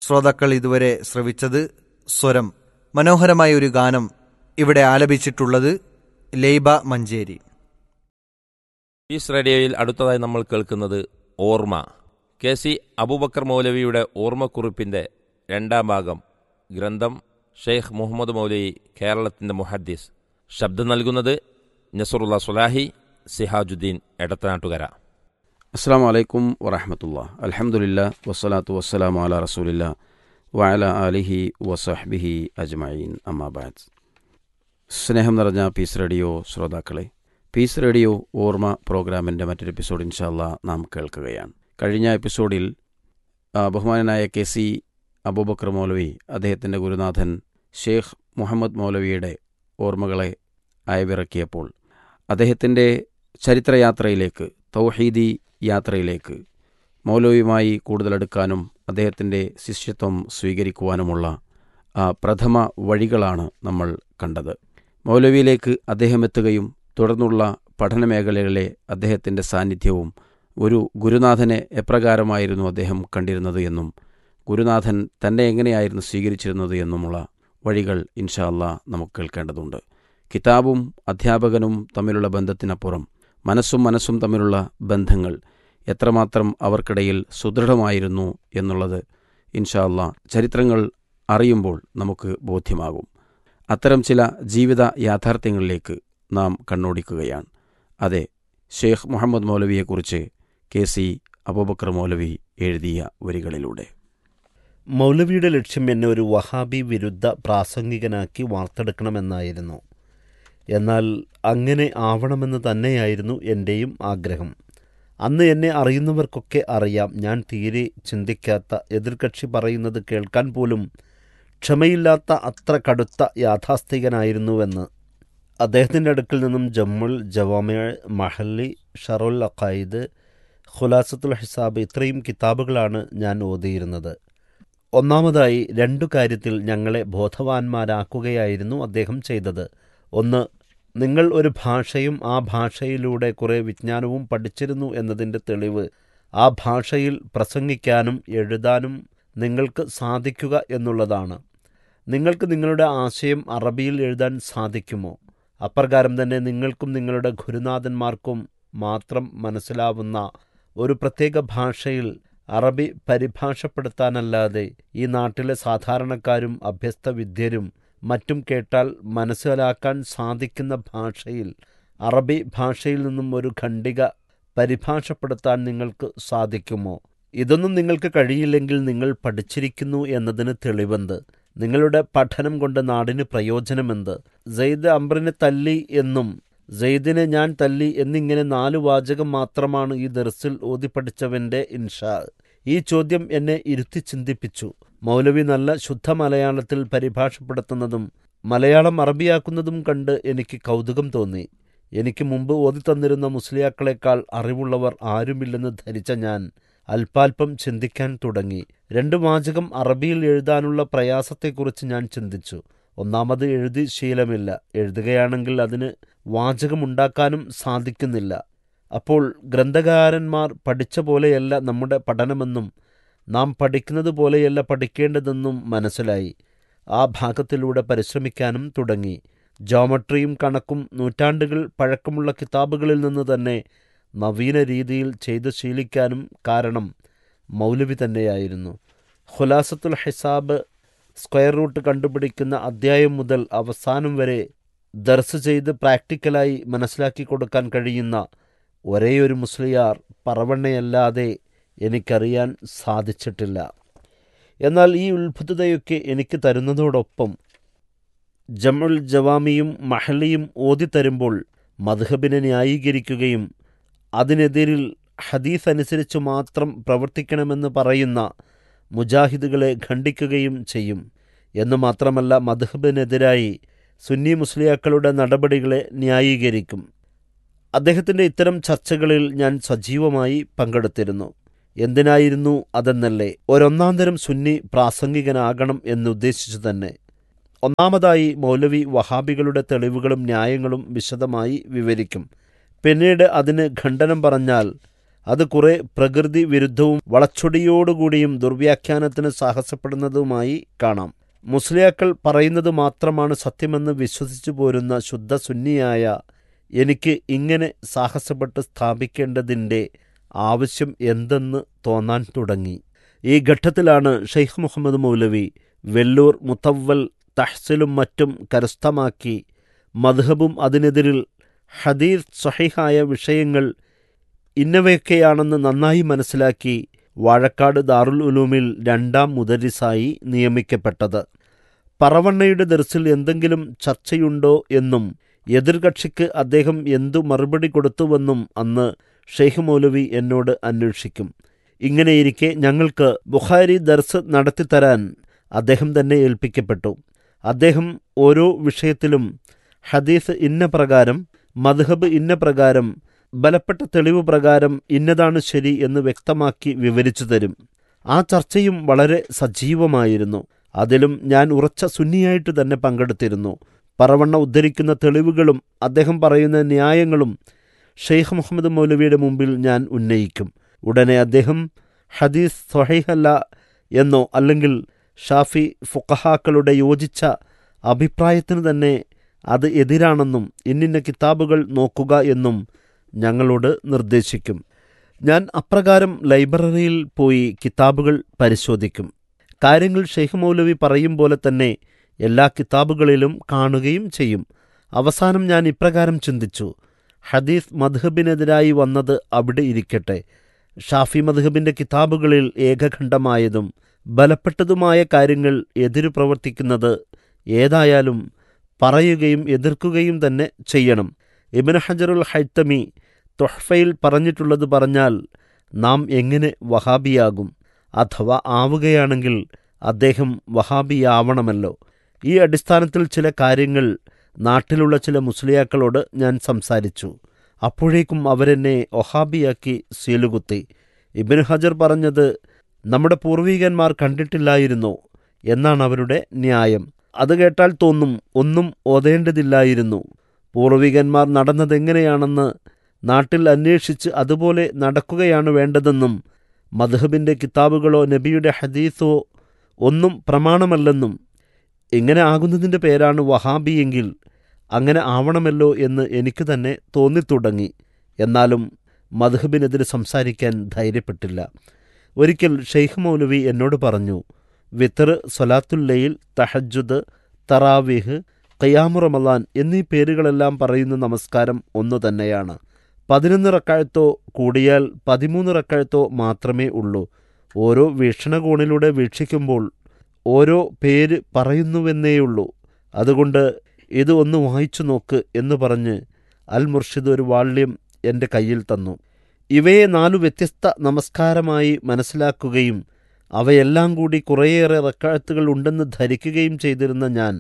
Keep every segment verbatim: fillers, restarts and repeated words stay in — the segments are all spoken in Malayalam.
ശ്രോതാക്കൾ ഇതുവരെ ശ്രവിച്ചത് സ്വരം മനോഹരമായ ഒരു ഗാനം. ഇവിടെ ആലപിച്ചിട്ടുള്ളത് ലൈബ മഞ്ചേരി. പീസ് റേഡിയോയിൽ അടുത്തതായി നമ്മൾ കേൾക്കുന്നത് ഓർമ്മ. കെ സി അബൂബക്കർ മൗലവിയുടെ ഓർമ്മക്കുറിപ്പിൻ്റെ രണ്ടാം ഭാഗം. ഗ്രന്ഥം ഷെയ്ഖ് മുഹമ്മദ് മൗലവി, കേരളത്തിൻ്റെ മുഹദ്ദിസ്. ശബ്ദം നൽകുന്നത് നസറുള്ള സുലാഹി, സിഹാജുദ്ദീൻ എടത്തനാട്ടുകര. അസ്സാം വലൈക്കും വറഹമത്തുള്ള. അൽഹംദുലില്ലാ വസ്സലാത്തു വസ്സലാമു അലാ റസൂലില്ലാ വഅല ആലിഹി വസഹ്ബിഹി അജ്മഈൻ. അമ്മാ ബഅദ്. സ്നേഹം നിറഞ്ഞ പീസ് റേഡിയോ ശ്രോതാക്കളെ, പീസ് റേഡിയോ ഓർമ്മ പ്രോഗ്രാമിൻ്റെ മറ്റൊരു എപ്പിസോഡ് ഇൻഷാ അല്ലാഹ് നാം കേൾക്കുകയാണ്. കഴിഞ്ഞ എപ്പിസോഡിൽ ബഹുമാനനായ കെ സി അബൂബക്കർ മൗലവി അദ്ദേഹത്തിൻ്റെ ഗുരുനാഥൻ ഷെയ്ഖ് മുഹമ്മദ് മൗലവിയുടെ ഓർമ്മകളെ അയവിറക്കിയപ്പോൾ അദ്ദേഹത്തിൻ്റെ ചരിത്രയാത്രയിലേക്ക്, തൗഹീദി യാത്രയിലേക്ക് മൗലവിയുമായി കൂടുതലെടുക്കാനും അദ്ദേഹത്തിൻ്റെ ശിഷ്യത്വം സ്വീകരിക്കുവാനുമുള്ള ആ പ്രഥമ വഴികളാണ് നമ്മൾ കണ്ടത്. മൗലവിയിലേക്ക് അദ്ദേഹം എത്തുകയും തുടർന്നുള്ള പഠനമേഖലകളിലെ അദ്ദേഹത്തിൻ്റെ സാന്നിധ്യവും ഒരു ഗുരുനാഥനെ എപ്രകാരമായിരുന്നു അദ്ദേഹം കണ്ടിരുന്നത് എന്നും ഗുരുനാഥൻ തന്നെ എങ്ങനെയായിരുന്നു സ്വീകരിച്ചിരുന്നത് എന്നുമുള്ള വഴികൾ ഇൻഷാ അല്ലാഹ് നമുക്ക് കേൾക്കേണ്ടതുണ്ട്. കിതാബും അധ്യാപകനും തമ്മിലുള്ള ബന്ധത്തിനപ്പുറം മനസ്സും മനസ്സും തമ്മിലുള്ള ബന്ധങ്ങൾ എത്രമാത്രം അവർക്കിടയിൽ സുദൃഢമായിരുന്നു എന്നുള്ളത് ഇൻഷാ അല്ലാഹ് ചരിത്രങ്ങൾ അറിയുമ്പോൾ നമുക്ക് ബോധ്യമാകും. അത്തരം ചില ജീവിത യാഥാർത്ഥ്യങ്ങളിലേക്ക് നാം കണ്ണോടിക്കുകയാണ്. അതെ, ഷെയ്ഖ് മുഹമ്മദ് മൗലവിയെക്കുറിച്ച് കെ സി അബൂബക്കർ മൗലവി എഴുതിയ വരികളിലൂടെ. മൗലവിയുടെ ലക്ഷ്യം എന്നെ ഒരു വഹാബി വിരുദ്ധ പ്രാസംഗികനാക്കി വാർത്തെടുക്കണമെന്നായിരുന്നു. എന്നാൽ അങ്ങനെ ആവണമെന്ന് തന്നെയായിരുന്നു എൻ്റെയും ആഗ്രഹം. അന്ന് എന്നെ അറിയുന്നവർക്കൊക്കെ അറിയാം, ഞാൻ തീരെ ചിന്തിക്കാത്ത, എതിർകക്ഷി പറയുന്നത് കേൾക്കാൻ പോലും ക്ഷമയില്ലാത്ത അത്ര കടുത്ത യാഥാസ്ഥികനായിരുന്നുവെന്ന്. അദ്ദേഹത്തിൻ്റെ അടുക്കൽ നിന്നും ജമ്മുൽ ജവാമിഅ, മഹല്ലി, ഷറുൽ അഖായിദ്, ഖുലാസത്തുൽ ഹിസാബ് ഇത്രയും കിതാബുകളാണ് ഞാൻ ഓതിയിരുന്നത്. ഒന്നാമതായി രണ്ടു കാര്യത്തിൽ ഞങ്ങളെ ബോധവാന്മാരാക്കുകയായിരുന്നു അദ്ദേഹം ചെയ്തത്. ഒന്ന്, നിങ്ങൾ ഒരു ഭാഷയും ആ ഭാഷയിലൂടെ കുറേ വിജ്ഞാനവും പഠിച്ചിരുന്നു എന്നതിൻ്റെ തെളിവ് ആ ഭാഷയിൽ പ്രസംഗിക്കാനും എഴുതാനും നിങ്ങൾക്ക് സാധിക്കുക എന്നുള്ളതാണ്. നിങ്ങൾക്ക് നിങ്ങളുടെ ആശയം അറബിയിൽ എഴുതാൻ സാധിക്കുമോ? അപ്രകാരം തന്നെ നിങ്ങൾക്കും നിങ്ങളുടെ ഗുരുനാഥന്മാർക്കും മാത്രം മനസ്സിലാവുന്ന ഒരു പ്രത്യേക ഭാഷയിൽ അറബി പരിഭാഷപ്പെടുത്താനല്ലാതെ ഈ നാട്ടിലെ സാധാരണക്കാരും അഭ്യസ്തവിദ്യരും മറ്റും കേട്ടാൽ മനസ്സിലാക്കാൻ സാധിക്കുന്ന ഭാഷയിൽ അറബി ഭാഷയിൽ നിന്നും ഒരു ഖണ്ഡിക പരിഭാഷപ്പെടുത്താൻ നിങ്ങൾക്ക് സാധിക്കുമോ? ഇതൊന്നും നിങ്ങൾക്ക് കഴിയില്ലെങ്കിൽ നിങ്ങൾ പഠിച്ചിരിക്കുന്നു എന്നതിന് തെളിവെന്ത്? നിങ്ങളുടെ പഠനം കൊണ്ട് നാടിന് പ്രയോജനമെന്ത്? സെയ്ദ് അംറിനെ തല്ലി എന്നും സെയ്ദിനെ ഞാൻ തല്ലി എന്നിങ്ങനെ നാലു വാചകം മാത്രമാണ് ഈ ദർസിൽ ഓതിപ്പഠിച്ചവൻ്റെ ഇൻഷാ. ഈ ചോദ്യം എന്നെ ഇരുത്തി ചിന്തിപ്പിച്ചു. മൗലവി നല്ല ശുദ്ധ മലയാളത്തിൽ പരിഭാഷപ്പെടുത്തുന്നതും മലയാളം അറബിയാക്കുന്നതും കണ്ട് എനിക്ക് കൗതുകം തോന്നി. എനിക്ക് മുമ്പ് ഓതിത്തന്നിരുന്ന മുസ്ലിയാക്കളെക്കാൾ അറിവുള്ളവർ ആരുമില്ലെന്ന് ധരിച്ച ഞാൻ അല്പാൽപ്പം ചിന്തിക്കാൻ തുടങ്ങി. രണ്ട് വാചകം അറബിയിൽ എഴുതാനുള്ള പ്രയാസത്തെക്കുറിച്ച് ഞാൻ ചിന്തിച്ചു. ഒന്നാമത് എഴുതി ശീലമില്ല. എഴുതുകയാണെങ്കിൽ അതിന് വാചകമുണ്ടാക്കാനും സാധിക്കുന്നില്ല. അപ്പോൾ ഗ്രന്ഥകാരന്മാർ പഠിച്ച പോലെയല്ല നമ്മുടെ പഠനമെന്നും നാം പഠിക്കുന്നത് പോലെയല്ല പഠിക്കേണ്ടതെന്നും മനസ്സിലായി. ആ ഭാഗത്തിലൂടെ പരിശ്രമിക്കാനും തുടങ്ങി. ജോമട്രിയും കണക്കും നൂറ്റാണ്ടുകൾ പഴക്കമുള്ള കിതാബുകളിൽ നിന്ന് തന്നെ നവീന രീതിയിൽ ചെയ്ത് ശീലിക്കാനും കാരണം മൗലവി തന്നെയായിരുന്നു. ഖുലാസത്തുൽ ഹിസാബ് സ്ക്വയർ റൂട്ട് കണ്ടുപിടിക്കുന്ന അധ്യായം മുതൽ അവസാനം വരെ ദർസ് ചെയ്ത് പ്രാക്ടിക്കലായി മനസ്സിലാക്കി കൊടുക്കാൻ കഴിയുന്ന ഒരേയൊരു മുസ്ലിയാർ പറവണ്ണയല്ലാതെ എനിക്കറിയാൻ സാധിച്ചിട്ടില്ല. എന്നാൽ ഈ ഉത്ഭുതതയൊക്കെ എനിക്ക് തരുന്നതോടൊപ്പം ജമുൽ ജവാമിയും മഹലിയും ഓതിത്തരുമ്പോൾ മദ്ഹബിനെ ന്യായീകരിക്കുകയും അതിനെതിരിൽ ഹദീസ് അനുസരിച്ച് മാത്രം പ്രവർത്തിക്കണമെന്ന് പറയുന്ന മുജാഹിദുകളെ ഖണ്ഡിക്കുകയും ചെയ്യും. എന്ന് മാത്രമല്ല, മദ്ഹബിനെതിരായി സുന്നി മുസ്ലിയാക്കളുടെ നടപടികളെ ന്യായീകരിക്കും. അദ്ദേഹത്തിൻ്റെ ഇത്തരം ചർച്ചകളിൽ ഞാൻ സജീവമായി പങ്കെടുത്തിരുന്നു. എന്തിനായിരുന്നു അതെന്നല്ലേ, ഒരൊന്നാന്തരം സുന്നി പ്രാസംഗികനാകണം എന്നുദ്ദേശിച്ചു തന്നെ. ഒന്നാമതായി മൗലവി വഹാബികളുടെ തെളിവുകളും ന്യായങ്ങളും വിശദമായി വിവരിക്കും. പിന്നീട് അതിന് ഖണ്ഡനം പറഞ്ഞാൽ അത് കുറെ പ്രകൃതി വിരുദ്ധവും വളച്ചൊടിയോടുകൂടിയും ദുർവ്യാഖ്യാനത്തിന് സാഹസപ്പെടുന്നതുമായി കാണാം. മുസ്ലിയാക്കൾ പറയുന്നത് മാത്രമാണ് സത്യമെന്ന് വിശ്വസിച്ചു പോരുന്ന ശുദ്ധ സുന്നിയായ എനിക്ക് ഇങ്ങനെ സാഹസപ്പെട്ട് സ്ഥാപിക്കേണ്ടതിൻ്റെ ആവശ്യം എന്തെന്ന് തോന്നാൻ തുടങ്ങി. ഈ ഘട്ടത്തിലാണ് ഷെയ്ഖ് മുഹമ്മദ് മൗലവി വെല്ലൂർ മുത്തവ്വൽ തഹ്സിലും മറ്റും കരസ്ഥമാക്കി മദ്ഹബും അതിനെതിരിൽ ഹദീസ് സ്വഹീഹായ വിഷയങ്ങൾ ഇന്നവയൊക്കെയാണെന്ന് നന്നായി മനസ്സിലാക്കി വാഴക്കാട് ദാറുൽ ഉലൂമിൽ രണ്ടാം മുദരിസായി നിയമിക്കപ്പെട്ടത്. പറവണ്ണയുടെ ദർസിൽ എന്തെങ്കിലും ചർച്ചയുണ്ടോ എന്നും എതിർകക്ഷിക്ക് അദ്ദേഹം എന്തു മറുപടി കൊടുത്തുവെന്നും അന്ന് ഷെയ്ഖ് മൗലവി എന്നോട് അന്വേഷിക്കും. ഇങ്ങനെയിരിക്കെ ഞങ്ങൾക്ക് ബുഖാരി ദർസ് നടത്തിത്തരാൻ അദ്ദേഹം തന്നെ ഏൽപ്പിക്കപ്പെട്ടു. അദ്ദേഹം ഓരോ വിഷയത്തിലും ഹദീസ് ഇന്ന പ്രകാരം, മദ്ഹബ് ഇന്ന പ്രകാരം, ബലപ്പെട്ട തെളിവ് പ്രകാരം ഇന്നതാണ് ശരി എന്ന് വ്യക്തമാക്കി വിവരിച്ചു തരും. ആ ചർച്ചയും വളരെ സജീവമായിരുന്നു. അതിലും ഞാൻ ഉറച്ച സുന്നിയായിട്ട് തന്നെ പങ്കെടുത്തിരുന്നു. പറവണ്ണ ഉദ്ധരിക്കുന്ന തെളിവുകളും അദ്ദേഹം പറയുന്ന ന്യായങ്ങളും ഷെയ്ഖ് മുഹമ്മദ് മൗലവിയുടെ മുമ്പിൽ ഞാൻ ഉന്നയിക്കും. ഉടനെ അദ്ദേഹം ഹദീസ് സ്വഹീഹല്ല എന്നോ അല്ലെങ്കിൽ ഷാഫി ഫുഖഹാക്കളുടെ യോജിച്ച അഭിപ്രായത്തിന് തന്നെ അത് എതിരാണെന്നും ഇന്നിന്ന കിതാബുകൾ നോക്കുക എന്നും ഞങ്ങളോട് നിർദ്ദേശിക്കും. ഞാൻ അപ്രകാരം ലൈബ്രറിയിൽ പോയി കിതാബുകൾ പരിശോധിക്കും. കാര്യങ്ങൾ ഷെയ്ഖ് മൗലവി പറയും പോലെ തന്നെ എല്ലാ കിതാബുകളിലും കാണുകയും ചെയ്യും. അവസാനം ഞാൻ ഇപ്രകാരം ചിന്തിച്ചു, ഹദീസ് മദ്ഹബിനെതിരായി വന്നത് അവിടെ ഇരിക്കട്ടെ, ഷാഫി മദ്ഹബിൻ്റെ കിതാബുകളിൽ ഏകഖണ്ഡമായതും ബലപ്പെട്ടതുമായ കാര്യങ്ങൾ എതിരു പ്രവർത്തിക്കുന്നത് ഏതായാലും പറയുകയും എതിർക്കുകയും തന്നെ ചെയ്യണം. ഇബ്നു ഹജറുൽ ഹൈത്തമി തുഹ്ഫയിൽ പറഞ്ഞിട്ടുള്ളത് പറഞ്ഞാൽ നാം എങ്ങനെ വഹാബിയാകും? അഥവാ ആവുകയാണെങ്കിൽ അദ്ദേഹം വഹാബിയാവണമല്ലോ. ഈ അടിസ്ഥാനത്തിൽ ചില കാര്യങ്ങൾ നാട്ടിലുള്ള ചില മുസ്ലിയാക്കളോട് ഞാൻ സംസാരിച്ചു. അപ്പോഴേക്കും അവരെന്നെ വഹാബിയാക്കി സീലുകുത്തി. ഇബ്നു ഹജർ പറഞ്ഞത് നമ്മുടെ പൂർവികന്മാർ കണ്ടിട്ടില്ലായിരുന്നോ എന്നാണ് അവരുടെ ന്യായം. അത് കേട്ടാൽ തോന്നും ഒന്നും ഓതേണ്ടതില്ലായിരുന്നു. പൂർവികന്മാർ നടന്നതെങ്ങനെയാണെന്ന് നാട്ടിൽ അന്വേഷിച്ച് അതുപോലെ നടക്കുകയാണ് വേണ്ടതെന്നും മദ്ഹബിൻ്റെ കിതാബുകളോ നബിയുടെ ഹദീസോ ഒന്നും പ്രമാണമല്ലെന്നും ഇങ്ങനെ ആകുന്നതിൻ്റെ പേരാണ് വഹാബിയെങ്കിൽ അങ്ങനെ ആവണമല്ലോ എന്ന് എനിക്ക് തന്നെ തോന്നിത്തുടങ്ങി. എന്നാലും മദ്ഹബിനെതിരെ സംസാരിക്കാൻ ധൈര്യപ്പെട്ടില്ല. ഒരിക്കൽ ഷെയ്ഖ് മൗലവി എന്നോട് പറഞ്ഞു, വിത്തർ, സ്വലാത്തുൽ ലൈൽ, തഹജ്ജുദ്, തറാവീഹ്, ഖിയാമു റമളാൻ എന്നീ പേരുകളെല്ലാം പറയുന്ന നമസ്കാരം ഒന്നു തന്നെയാണ്. പതിനൊന്ന് റക്അത്തോ കൂടിയാൽ പതിമൂന്ന് റക്അത്തോ മാത്രമേ ഉള്ളൂ. ഓരോ വീക്ഷണകോണിലൂടെ വീക്ഷിക്കുമ്പോൾ ഓരോ പേര് പറയുന്നുവെന്നേയുള്ളൂ. അതുകൊണ്ട് ഇത് ഒന്ന് വായിച്ചു നോക്ക് എന്ന് പറഞ്ഞ് അൽ മുർഷിദ് ഒരു വാള്യം എൻ്റെ കയ്യിൽ തന്നു. ഇവയെ നാലു വ്യത്യസ്ത നമസ്കാരമായി മനസ്സിലാക്കുകയും അവയെല്ലാം കൂടി കുറേയേറെ റക്അത്തുകൾ ഉണ്ടെന്ന് ധരിക്കുകയും ചെയ്തിരുന്ന ഞാൻ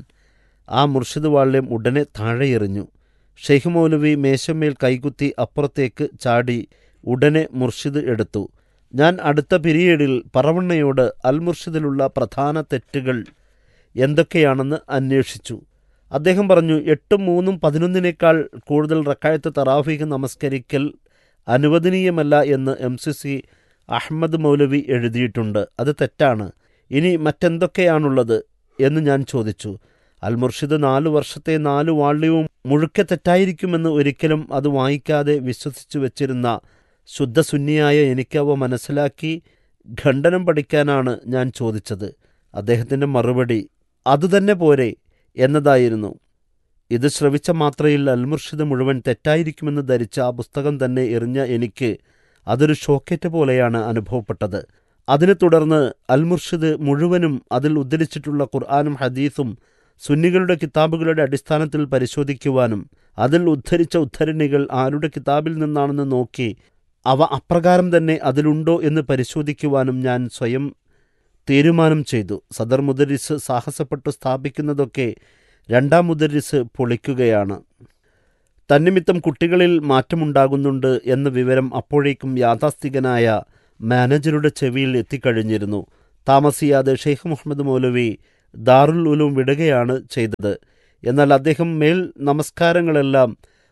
ആ മുർഷിദ് വാള്യം ഉടനെ താഴെ എറിഞ്ഞു. ഷെയ്ഖ് മൗലവി മേശമേൽ കൈകുത്തി അപ്പുറത്തേക്ക് ചാടി ഉടനെ മുർഷിദ് എടുത്തു. ഞാൻ അടുത്ത പിരീഡിൽ പറവണ്ണയോട് അൽ മുർഷിദിലുള്ള പ്രധാന തെറ്റുകൾ എന്തൊക്കെയാണെന്ന് അന്വേഷിച്ചു. അദ്ദേഹം പറഞ്ഞു, എട്ടും മൂന്നും പതിനൊന്നിനേക്കാൾ കൂടുതൽ റക്അത്ത് തറാവീഹ് നമസ്കരിക്കൽ അനുവദനീയമല്ല എന്ന് എം സി സി അഹ്മദ് മൗലവി എഴുതിയിട്ടുണ്ട്. അത് തെറ്റാണ്. ഇനി മറ്റെന്തൊക്കെയാണുള്ളത് എന്ന് ഞാൻ ചോദിച്ചു. അൽ മുർഷിദ് നാലു വർഷത്തെ നാലു വാള്യവും മുഴുക്കെ തെറ്റായിരിക്കുമെന്ന് ഒരിക്കലും അത് വായിക്കാതെ വിശ്വസിച്ചു വച്ചിരുന്ന ശുദ്ധ സുന്നിയായ എനിക്കവ മനസ്സിലാക്കി ഖണ്ഡനം പഠിക്കാനാണ് ഞാൻ ചോദിച്ചത്. അദ്ദേഹത്തിൻ്റെ മറുപടി അതുതന്നെ പോരെ എന്നതായിരുന്നു. ഇത് ശ്രവിച്ച മാത്രയിൽ അൽ മുർഷിദ് മുഴുവൻ തെറ്റായിരിക്കുമെന്ന് ധരിച്ച ആ പുസ്തകം തന്നെ എറിഞ്ഞ എനിക്ക് അതൊരു ഷോക്കേറ്റ പോലെയാണ് അനുഭവപ്പെട്ടത്. അതിനെ തുടർന്ന് അൽ മുർഷിദ് മുഴുവനും അതിൽ ഉദ്ധരിച്ചിട്ടുള്ള ഖുർആനും ഹദീസും സുന്നികളുടെ കിതാബുകളുടെ അടിസ്ഥാനത്തിൽ പരിശോധിക്കുവാനും അതിൽ ഉദ്ധരിച്ച ഉദ്ധരണികൾ ആരുടെ കിതാബിൽ നിന്നാണെന്ന് നോക്കി അവ അപ്രകാരം തന്നെ അതിലുണ്ടോ എന്ന് പരിശോധിക്കുവാനും ഞാൻ സ്വയം തീരുമാനം ചെയ്തു. സദർ മുദരിസ് സാഹസപ്പെട്ടു സ്ഥാപിക്കുന്നതൊക്കെ രണ്ടാം മുദരിസ് പൊളിക്കുകയാണ്. തന്നിമിത്തം കുട്ടികളിൽ മാറ്റമുണ്ടാകുന്നുണ്ട് എന്ന വിവരം അപ്പോഴേക്കും യാഥാസ്ഥികനായ മാനേജറുടെ ചെവിയിൽ എത്തിക്കഴിഞ്ഞിരുന്നു. താമസിയാതെ ഷെയ്ഖ് മുഹമ്മദ് മൗലവി ദാറുൽ ഉലൂം വിടുകയാണ് ചെയ്തത്. എന്നാൽ അദ്ദേഹം മേൽ നമസ്കാരങ്ങളെല്ലാം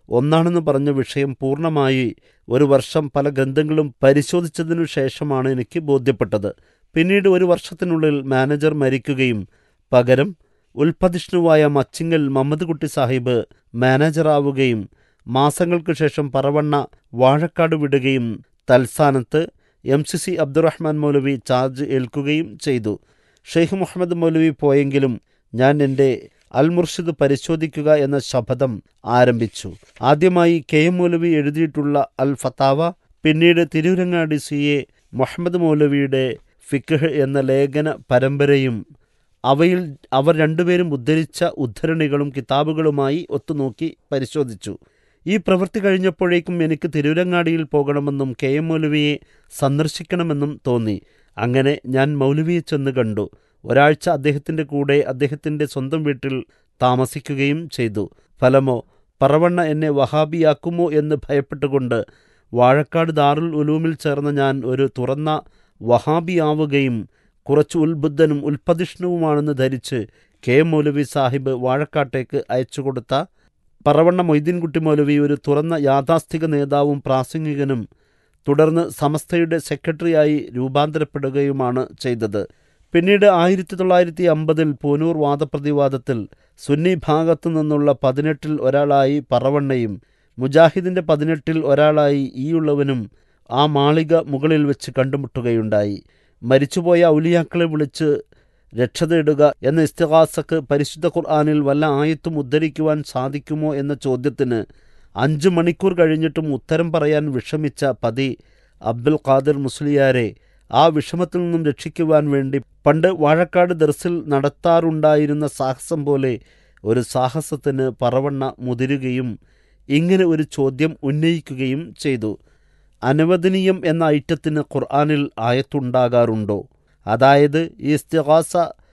ഒന്നാണെന്ന് പറഞ്ഞ വിഷയം പൂർണ്ണമായി ഒരു വർഷം പല ഗ്രന്ഥങ്ങളും പരിശോധിച്ചതിനു ശേഷമാണ് എനിക്ക് ബോധ്യപ്പെട്ടത്. പിന്നീട് ഒരു വർഷത്തിനുള്ളിൽ മാനേജർ മരിക്കുകയും പകരം ഉൽപ്പതിഷ്ണുവായ മച്ചിങ്ങൽ മുഹമ്മദ് കുട്ടി സാഹിബ് മാനേജറാവുകയും മാസങ്ങൾക്ക് ശേഷം പറവണ്ണ വാഴക്കാട് വിടുകയും തൽസ്ഥാനത്ത് എം സി സി അബ്ദുറഹ്മാൻ മൗലവി ചാർജ് ഏൽക്കുകയും ചെയ്തു. ഷെയ്ഖ് മുഹമ്മദ് മൗലവി പോയെങ്കിലും ഞാൻ എൻ്റെ അൽ മുർഷിദ് പരിശോധിക്കുക എന്ന ശപഥം ആരംഭിച്ചു. ആദ്യമായി കെ എം മൗലവി എഴുതിയിട്ടുള്ള അൽ ഫത്താവ, പിന്നീട് തിരൂരങ്ങാടി സി എ മുഹമ്മദ് മൗലവിയുടെ ഫിഖ് എന്ന ലേഖന പരമ്പരയും അവയിൽ അവർ രണ്ടുപേരും ഉദ്ധരിച്ച ഉദ്ധരണികളും കിതാബുകളുമായി ഒത്തുനോക്കി പരിശോധിച്ചു. ഈ പ്രവൃത്തി കഴിഞ്ഞപ്പോഴേക്കും എനിക്ക് തിരൂരങ്ങാടിയിൽ പോകണമെന്നും കെ എം മൗലവിയെ സന്ദർശിക്കണമെന്നും തോന്നി. അങ്ങനെ ഞാൻ മൗലവിയെ ചെന്ന് കണ്ടു. ഒരാഴ്ച അദ്ദേഹത്തിൻ്റെ കൂടെ അദ്ദേഹത്തിൻ്റെ സ്വന്തം വീട്ടിൽ താമസിക്കുകയും ചെയ്തു. ഫലമോ പറവണ്ണ എന്നെ വഹാബിയാക്കുമോ എന്ന് ഭയപ്പെട്ടുകൊണ്ട് വാഴക്കാട് ദാറുൽ ഉലൂമിൽ ചേർന്ന ഞാൻ ഒരു തുറന്ന വഹാബിയാവുകയും കുറച്ച് ഉത്ബുദ്ധനും ഉൽപ്പതിഷ്ണുവുമാണെന്ന് ധരിച്ച് കെ എം മൗലവി സാഹിബ് വാഴക്കാട്ടേക്ക് അയച്ചുകൊടുത്ത പറവണ്ണ മൊയ്തീൻകുട്ടി മൗലവി ഒരു തുറന്ന യാഥാസ്ഥിക നേതാവും പ്രാസംഗികനും തുടർന്ന് സമസ്തയുടെ സെക്രട്ടറിയായി രൂപാന്തരപ്പെടുകയുമാണ് ചെയ്തത്. പിന്നീട് ആയിരത്തി തൊള്ളായിരത്തി അമ്പതിൽ പൂനൂർ വാദപ്രതിവാദത്തിൽ സുന്നി ഭാഗത്തു നിന്നുള്ള പതിനെട്ടിൽ ഒരാളായി പറവണ്ണയും മുജാഹിദിൻ്റെ പതിനെട്ടിൽ ഒരാളായി ഈയുള്ളവനും ആ മാളിക മുകളിൽ വെച്ച് കണ്ടുമുട്ടുകയുണ്ടായി. മരിച്ചുപോയ ഔലിയാക്കളെ വിളിച്ച് രക്ഷ തേടുക എന്ന ഇസ്തിഗാസക്ക് പരിശുദ്ധ ഖുർആനിൽ വല്ല ആയത്തും ഉദ്ധരിക്കുവാൻ സാധിക്കുമോ എന്ന ചോദ്യത്തിന് അഞ്ച് മണിക്കൂർ കഴിഞ്ഞിട്ടും ഉത്തരം പറയാൻ വിഷമിച്ച പതി അബ്ദുൽ ഖാദിർ മുസ്ലിയാരെ ആ വിഷമത്തിൽ നിന്നും രക്ഷിക്കുവാൻ വേണ്ടി പണ്ട് വാഴക്കാട് ദർസിൽ നടത്താറുണ്ടായിരുന്ന സാഹസം പോലെ ഒരു സാഹസത്തിന് പറവണ്ണ മുതിരുകയും ഇങ്ങനെ ഒരു ചോദ്യം ഉന്നയിക്കുകയും ചെയ്തു. അനുവദനീയം എന്ന ഐറ്റത്തിന് ഖുർആനിൽ ആയത്തുണ്ടാകാറുണ്ടോ? അതായത് ഈ ഇസ്തിഗാസ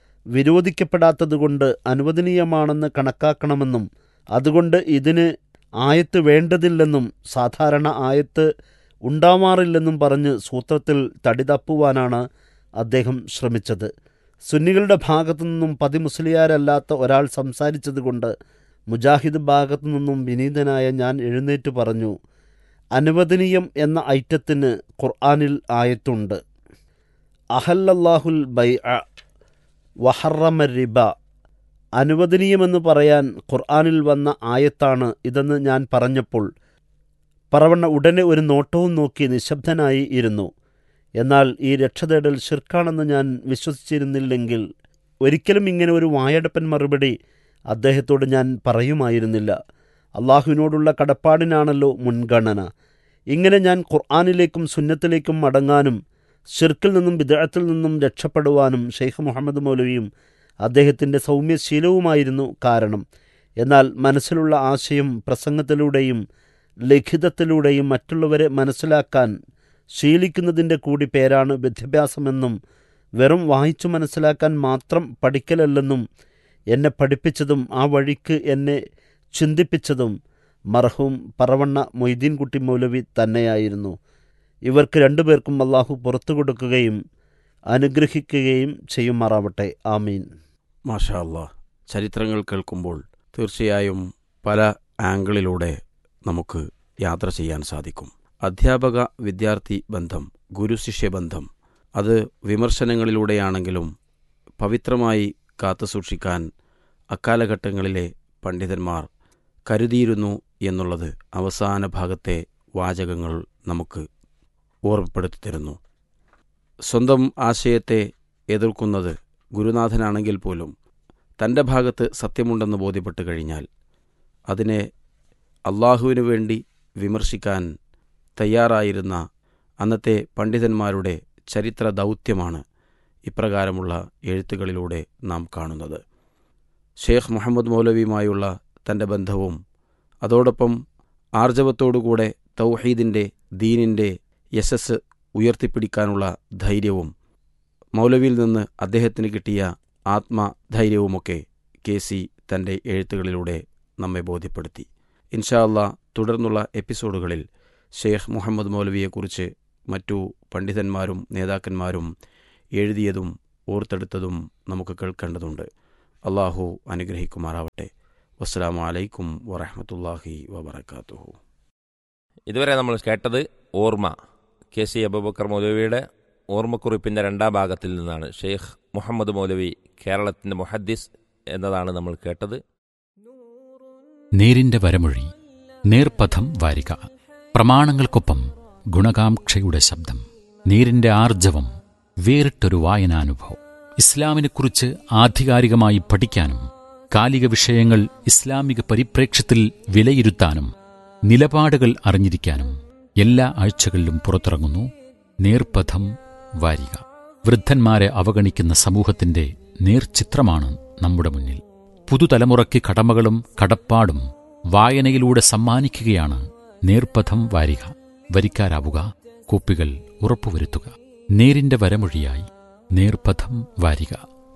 വിരോധിക്കപ്പെടാത്തതുകൊണ്ട് അനുവദനീയമാണെന്ന് കണക്കാക്കണമെന്നും അതുകൊണ്ട് ഇതിന് ആയത്ത് വേണ്ടതില്ലെന്നും സാധാരണ ആയത്ത് ഉണ്ടാവാറില്ലെന്നും പറഞ്ഞ് സൂത്രത്തിൽ തടിതപ്പുവാനാണ് അദ്ദേഹം ശ്രമിച്ചത്. സുന്നികളുടെ ഭാഗത്തു നിന്നും പതിമുസ്ലിയാരല്ലാത്ത ഒരാൾ സംസാരിച്ചതുകൊണ്ട് മുജാഹിദ് ഭാഗത്തു നിന്നും വിനീതനായ ഞാൻ എഴുന്നേറ്റ് പറഞ്ഞു, അനുവദനീയം എന്ന ഐറ്റത്തിന് ഖുർആനിൽ ആയത്തുണ്ട്. അഹല്ലല്ലാഹുൽ ബൈഅ വഹറമ റിബ. അനുവദനീയമെന്ന് പറയാൻ ഖുർആനിൽ വന്ന ആയത്താണ് ഇതെന്ന് ഞാൻ പറഞ്ഞപ്പോൾ പറവണ്ണ ഉടനെ ഒരു നോട്ടവും നോക്കി നിശബ്ദനായി ഇരുന്നു. എന്നാൽ ഈ രക്ഷതേടൽ ശിർക്കാണെന്ന് ഞാൻ വിശ്വസിച്ചിരുന്നില്ലെങ്കിൽ ഒരിക്കലും ഇങ്ങനെ ഒരു വായടപ്പൻ മറുപടി അദ്ദേഹത്തോട് ഞാൻ പറയുമായിരുന്നില്ല. അള്ളാഹുവിനോടുള്ള കടപ്പാടിനാണല്ലോ മുൻഗണന. ഇങ്ങനെ ഞാൻ ഖുർആനിലേക്കും സുന്നത്തിലേക്കും മടങ്ങാനും ഷിർക്കിൽ നിന്നും ബിദ്അത്തിൽ നിന്നും രക്ഷപ്പെടുവാനും ഷെയ്ഖ് മുഹമ്മദ് മൗലവിയും അദ്ദേഹത്തിൻ്റെ സൗമ്യശീലവുമായിരുന്നു കാരണം. എന്നാൽ മനസ്സിലുള്ള ആശയം പ്രസംഗത്തിലൂടെയും ലിഖിതത്തിലൂടെയും മറ്റുള്ളവരെ മനസ്സിലാക്കാൻ ശീലിക്കുന്നതിൻ്റെ കൂടി പേരാണ് വിദ്യാഭ്യാസമെന്നും വെറും വായിച്ചു മനസ്സിലാക്കാൻ മാത്രം പഠിക്കലല്ലെന്നും എന്നെ പഠിപ്പിച്ചതും ആ വഴിക്ക് എന്നെ ചിന്തിപ്പിച്ചതും മർഹൂം പറവണ്ണ മൊയ്തീൻകുട്ടി മൗലവി തന്നെയായിരുന്നു. ഇവർക്ക് രണ്ടുപേർക്കും അള്ളാഹു പുറത്തു കൊടുക്കുകയും അനുഗ്രഹിക്കുകയും ചെയ്യുമാറാവട്ടെ. ആമീൻ. മാഷാ അല്ലാഹ്. ചരിത്രങ്ങൾ കേൾക്കുമ്പോൾ തീർച്ചയായും പല ആംഗിളിലൂടെ നമുക്ക് യാത്ര ചെയ്യാൻ സാധിക്കും. അധ്യാപക വിദ്യാർത്ഥി ബന്ധം, ഗുരുശിഷ്യ ബന്ധം, അത് വിമർശനങ്ങളിലൂടെയാണെങ്കിലും പവിത്രമായി കാത്തുസൂക്ഷിക്കാൻ അക്കാലഘട്ടങ്ങളിലെ പണ്ഡിതന്മാർ കരുതിയിരുന്നു എന്നുള്ളത് അവസാന ഭാഗത്തെ വാചകങ്ങൾ നമുക്ക് ഓർമ്മപ്പെടുത്തി തരുന്നു. സ്വന്തം ആശയത്തെ എതിർക്കുന്നത് ഗുരുനാഥനാണെങ്കിൽ പോലും തൻ്റെ ഭാഗത്ത് സത്യമുണ്ടെന്ന് ബോധ്യപ്പെട്ട് കഴിഞ്ഞാൽ അതിനെ അള്ളാഹുവിനു വേണ്ടി വിമർശിക്കാൻ തയ്യാറായിരുന്ന അന്നത്തെ പണ്ഡിതന്മാരുടെ ചരിത്ര ദൗത്യമാണ് ഇപ്രകാരമുള്ള എഴുത്തുകളിലൂടെ നാം കാണുന്നത്. ഷേഖ് മുഹമ്മദ് മൗലവിയുമായുള്ള തൻ്റെ ബന്ധവും അതോടൊപ്പം ആർജവത്തോടുകൂടെ തൗഹീദിൻ്റെ ദീനിൻ്റെ യശസ് ഉയർത്തിപ്പിടിക്കാനുള്ള ധൈര്യവും മൗലവിയിൽ നിന്ന് അദ്ദേഹത്തിന് കിട്ടിയ ആത്മധൈര്യവുമൊക്കെ കെ സി തൻ്റെ എഴുത്തുകളിലൂടെ നമ്മെ ബോധ്യപ്പെടുത്തി. ഇൻഷാ അല്ലാഹ് തുടർന്നുള്ള എപ്പിസോഡുകളിൽ ഷെയ്ഖ് മുഹമ്മദ് മൗലവിയെക്കുറിച്ച് മറ്റു പണ്ഡിതന്മാരും നേതാക്കന്മാരും എഴുതിയതും ഓർത്തെടുത്തതും നമുക്ക് കേൾക്കേണ്ടതുണ്ട്. അള്ളാഹു അനുഗ്രഹിക്കുമാറാവട്ടെ. വസ്സലാമു അലൈക്കും വറഹ്മത്തുള്ളാഹി വബറകാതുഹു. ഇതുവരെ നമ്മൾ കേട്ടത് ഓർമ്മ, കെ സി അബൂബക്കർ മൗലവിയുടെ ഓർമ്മക്കുറിപ്പിൻ്റെ രണ്ടാം ഭാഗത്തിൽ നിന്നാണ്. ഷെയ്ഖ് മുഹമ്മദ് മൗലവി, കേരളത്തിൻ്റെ മുഹദ്ദിസ് എന്നതാണ് നമ്മൾ കേട്ടത്. നേരിന്റെ വരമൊഴി, നേർപഥം വാരിക, പ്രമാണങ്ങൾക്കൊപ്പം ഗുണകാംക്ഷയുടെ ശബ്ദം, നേരിന്റെ ആർജവം, വേറിട്ടൊരു വായനാനുഭവം. ഇസ്ലാമിനെക്കുറിച്ച് ആധികാരികമായി പഠിക്കാനും കാലിക വിഷയങ്ങൾ ഇസ്ലാമിക പരിപ്രേക്ഷ്യത്തിൽ വിലയിരുത്താനും നിലപാടുകൾ അറിഞ്ഞിരിക്കാനും എല്ലാ ആഴ്ചകളിലും പുറത്തിറങ്ങുന്നു നേർപഥം വാരിക. വൃദ്ധന്മാരെ അവഗണിക്കുന്ന സമൂഹത്തിന്റെ നേർചിത്രമാണ് നമ്മുടെ മുന്നിൽ. പുതുതലമുറയ്ക്ക് കടമകളും കടപ്പാടും വായനയിലൂടെ സമ്മാനിക്കുകയാണ് നേർപഥം വാരിക. വരിക്കാരാവുക, കോപ്പികൾ ഉറപ്പുവരുത്തുക. നേരിന്റെ വരമൊഴിയായി നേർപഥം വാരിക.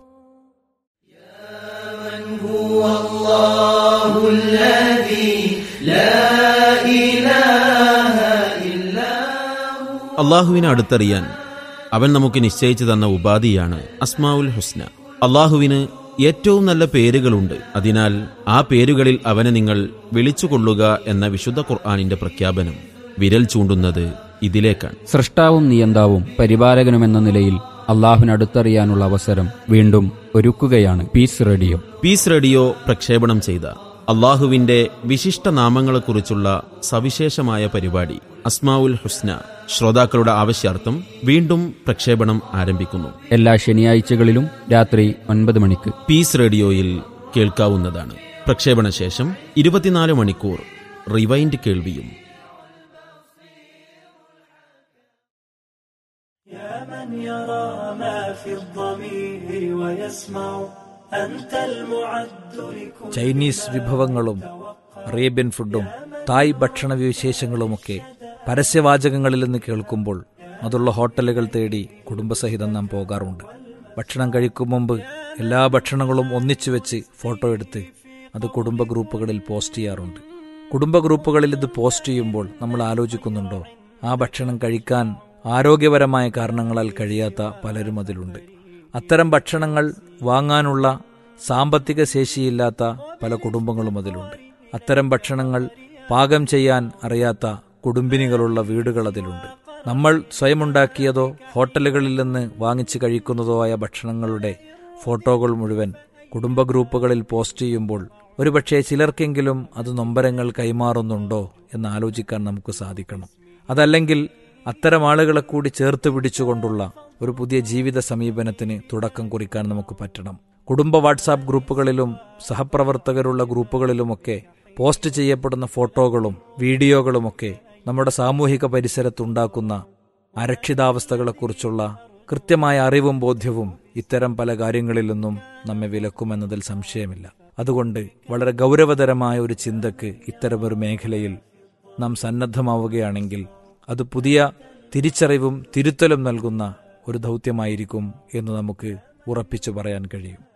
അള്ളാഹുവിനെ അടുത്തറിയാൻ അവൻ നമുക്ക് നിശ്ചയിച്ചു തന്ന ഉപാധിയാണ് അസ്മാഉൽ ഹുസ്ന. അള്ളാഹുവിന് ഏറ്റവും നല്ല പേരുകളുണ്ട്. അതിനാൽ ആ പേരുകളിൽ അവനെ നിങ്ങൾ വിളിച്ചുകൊള്ളുക എന്ന വിശുദ്ധ ഖുർആനിന്റെ പ്രഖ്യാപനം വിരൽ ചൂണ്ടുന്നത് ഇതിലേക്കാണ്. സൃഷ്ടാവും നിയന്താവും പരിപാലകനുമെന്ന നിലയിൽ അള്ളാഹുവിനടുത്തറിയാനുള്ള അവസരം വീണ്ടും ഒരുക്കുകയാണ് പീസ് റേഡിയോ. പീസ് റേഡിയോ പ്രക്ഷേപണം ചെയ്ത അള്ളാഹുവിന്റെ വിശിഷ്ട നാമങ്ങളെക്കുറിച്ചുള്ള സവിശേഷമായ പരിപാടി അസ്മാഉൽ ഹുസ്ന ശ്രോതാക്കളുടെ ആവശ്യാർത്ഥം വീണ്ടും പ്രക്ഷേപണം ആരംഭിക്കുന്നു. എല്ലാ ശനിയാഴ്ചകളിലും രാത്രി ഒൻപത് മണിക്ക് പീസ് റേഡിയോയിൽ കേൾക്കാവുന്നതാണ്. പ്രക്ഷേപണ ശേഷം ഇരുപത്തിനാല് മണിക്കൂർ റിവൈൻഡ് കേൾവിയും. ചൈനീസ് വിഭവങ്ങളും അറേബ്യൻ ഫുഡും തായ് ഭക്ഷണ വിശേഷങ്ങളുമൊക്കെ പരസ്യവാചകങ്ങളിൽ നിന്ന് കേൾക്കുമ്പോൾ അതുള്ള ഹോട്ടലുകൾ തേടി കുടുംബസഹിതം നാം പോകാറുണ്ട്. ഭക്ഷണം കഴിക്കും മുമ്പ് എല്ലാ ഭക്ഷണങ്ങളും ഒന്നിച്ചു വെച്ച് ഫോട്ടോ എടുത്ത് അത് കുടുംബ ഗ്രൂപ്പുകളിൽ പോസ്റ്റ് ചെയ്യാറുണ്ട്. കുടുംബ ഗ്രൂപ്പുകളിൽ ഇത് പോസ്റ്റ് ചെയ്യുമ്പോൾ നമ്മൾ ആലോചിക്കുന്നുണ്ടോ, ആ ഭക്ഷണം കഴിക്കാൻ ആരോഗ്യപരമായ കാരണങ്ങളാൽ കഴിയാത്ത പലരും അതിലുണ്ട്. അത്തരം ഭക്ഷണങ്ങൾ വാങ്ങാനുള്ള സാമ്പത്തിക ശേഷിയില്ലാത്ത പല കുടുംബങ്ങളും അതിലുണ്ട്. അത്തരം ഭക്ഷണങ്ങൾ പാകം ചെയ്യാൻ അറിയാത്ത കുടുംബിനികളുള്ള വീടുകൾ അതിലുണ്ട്. നമ്മൾ സ്വയമുണ്ടാക്കിയതോ ഹോട്ടലുകളിൽ നിന്ന് വാങ്ങിച്ച് കഴിക്കുന്നതോ ആയ ഭക്ഷണങ്ങളുടെ ഫോട്ടോകൾ മുഴുവൻ കുടുംബ ഗ്രൂപ്പുകളിൽ പോസ്റ്റ് ചെയ്യുമ്പോൾ ഒരുപക്ഷെ ചിലർക്കെങ്കിലും അത് നൊമ്പരങ്ങൾ കൈമാറുന്നുണ്ടോ എന്ന് ആലോചിക്കാൻ നമുക്ക് സാധിക്കണം. അതല്ലെങ്കിൽ അത്തരം ആളുകളെ കൂടി ചേർത്ത് പിടിച്ചുകൊണ്ടുള്ള ഒരു പുതിയ ജീവിത സമീപനത്തിന് തുടക്കം കുറിക്കാൻ നമുക്ക് പറ്റണം. കുടുംബ വാട്സാപ്പ് ഗ്രൂപ്പുകളിലും സഹപ്രവർത്തകരുള്ള ഗ്രൂപ്പുകളിലുമൊക്കെ പോസ്റ്റ് ചെയ്യപ്പെടുന്ന ഫോട്ടോകളും വീഡിയോകളുമൊക്കെ നമ്മുടെ സാമൂഹിക പരിസരത്തുണ്ടാക്കുന്ന അരക്ഷിതാവസ്ഥകളെക്കുറിച്ചുള്ള കൃത്യമായ അറിവും ബോധ്യവും ഇത്തരം പല കാര്യങ്ങളിൽ നിന്നും നമ്മെ വിലക്കുമെന്നതിൽ സംശയമില്ല. അതുകൊണ്ട് വളരെ ഗൗരവതരമായ ഒരു ചിന്തക്ക് ഇത്തരമൊരു മേഖലയിൽ നാം സന്നദ്ധമാവുകയാണെങ്കിൽ അത് പുതിയ തിരിച്ചറിവും തിരുത്തലും നൽകുന്ന ഒരു ദൗത്യമായിരിക്കും എന്ന് നമുക്ക് ഉറപ്പിച്ചു പറയാൻ കഴിയും.